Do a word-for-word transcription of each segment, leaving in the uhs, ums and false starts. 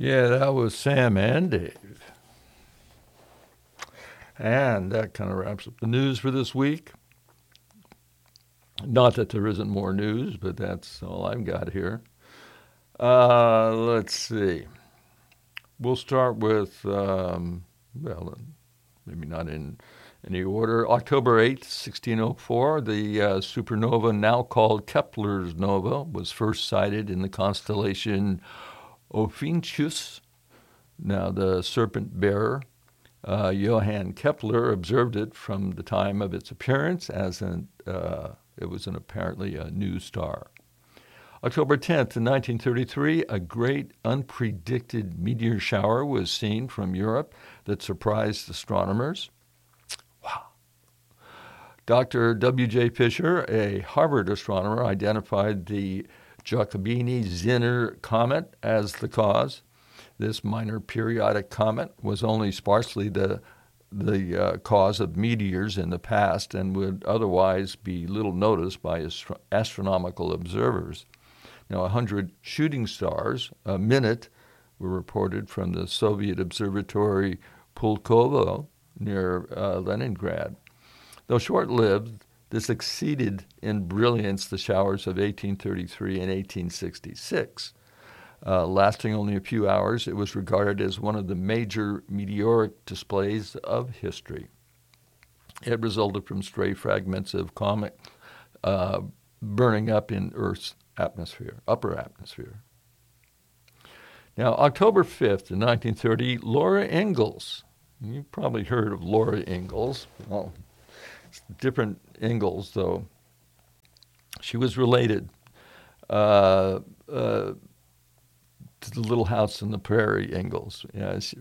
Yeah, that was Sam and Dave. And that kind of wraps up the news for this week. Not that there isn't more news, but that's all I've got here. Uh, let's see. We'll start with, um, well, maybe not in any order. October eighth, sixteen oh four, the uh, supernova now called Kepler's nova was first sighted in the constellation Ophiuchus. Now, the serpent bearer, uh, Johann Kepler, observed it from the time of its appearance as an, uh, it was an apparently a new star. October tenth, in nineteen thirty-three, a great unpredicted meteor shower was seen from Europe that surprised astronomers. Wow. Doctor W J Fisher, a Harvard astronomer, identified the Giacobini-Zinner comet as the cause. This minor periodic comet was only sparsely the the uh, cause of meteors in the past and would otherwise be little noticed by astro- astronomical observers. Now, one hundred shooting stars a minute were reported from the Soviet observatory Pulkovo near uh, Leningrad. Though short-lived, this exceeded in brilliance the showers of eighteen thirty-three and eighteen sixty-six. Uh, lasting only a few hours, it was regarded as one of the major meteoric displays of history. It resulted from stray fragments of comet uh, burning up in Earth's atmosphere, upper atmosphere. Now, October fifth, in nineteen thirty, Laura Ingalls. You've probably heard of Laura Ingalls. Well, it's different Ingalls, though. She was related uh, uh, to the Little House on the Prairie Ingalls. Yeah, she,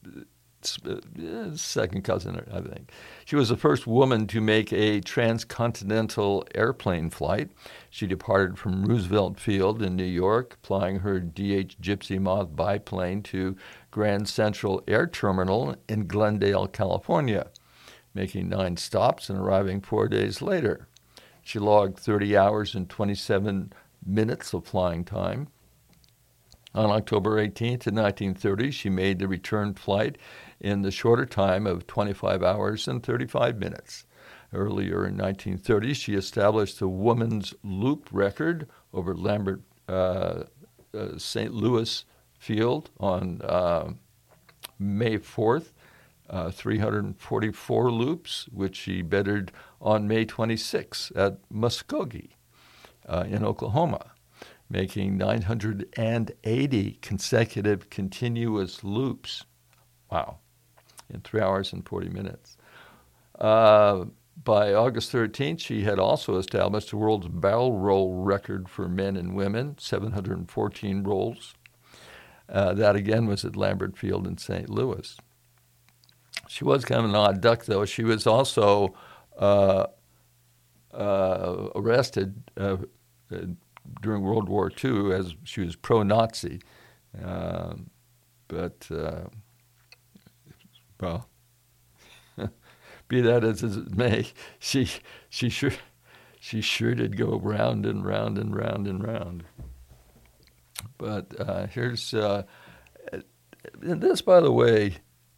second cousin, I think. She was the first woman to make a transcontinental airplane flight. She departed from Roosevelt Field in New York, flying her D H Gypsy Moth biplane to Grand Central Air Terminal in Glendale, California, making nine stops and arriving four days later. She logged thirty hours and twenty-seven minutes of flying time. On October eighteenth, in nineteen thirty, she made the return flight in the shorter time of twenty-five hours and thirty-five minutes. Earlier in nineteen thirty, she established the woman's loop record over Lambert uh, uh, Saint Louis Field on uh, May fourth, uh, three hundred forty-four loops, which she bettered on May twenty-sixth at Muskogee uh, in Oklahoma, making nine hundred eighty consecutive continuous loops. Wow. In three hours and forty minutes. Uh, by August thirteenth, she had also established the world's barrel roll record for men and women, seven hundred fourteen rolls. Uh, that, again, was at Lambert Field in Saint Louis. She was kind of an odd duck, though. She was also uh, uh, arrested uh, during World War Two as she was pro-Nazi. Uh, but... Uh, Well, be that as it may, she she sure she sure did go round and round and round and round. But uh, here's uh, and this, by the way,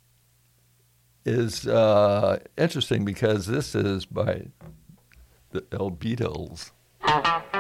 is uh, interesting because this is by the El Beatles.